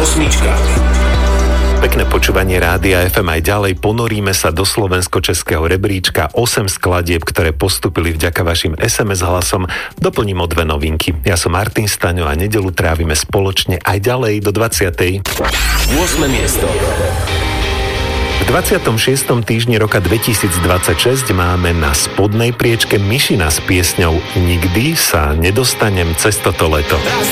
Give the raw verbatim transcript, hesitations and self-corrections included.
Osmička. Pekné počúvanie Rádia ef em aj ďalej. Ponoríme sa do slovensko-českého rebríčka. osem skladieb, ktoré postupili vďaka vašim es em es hlasom. Doplním o dve novinky. Ja som Martin Staňo a nedeľu trávime spoločne aj ďalej do dvadsiatej ôsme miesto. V dvadsiatom šiestom týždni roka dvetisícdvadsaťšesť máme na spodnej priečke Myšina s piesňou Nikdy sa nedostanem cez toto leto. Raz